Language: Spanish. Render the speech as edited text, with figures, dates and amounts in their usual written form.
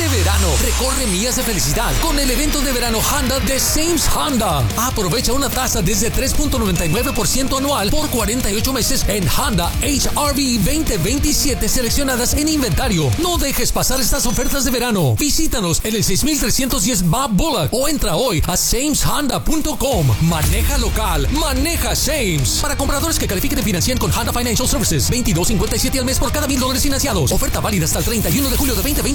Este verano, recorre millas de felicidad con el evento de verano Honda de Sames Honda. Aprovecha una tasa desde 3.99% anual por 48 meses en Honda HR-V 2027 seleccionadas en inventario. No dejes pasar estas ofertas de verano. Visítanos en el 6310 Bob Bullock o entra hoy a sameshonda.com. Maneja local, maneja Sames. Para compradores que califiquen y financien con Honda Financial Services, $22.57 al mes por cada $1,000 financiados. Oferta válida hasta el 31 de julio de 2020.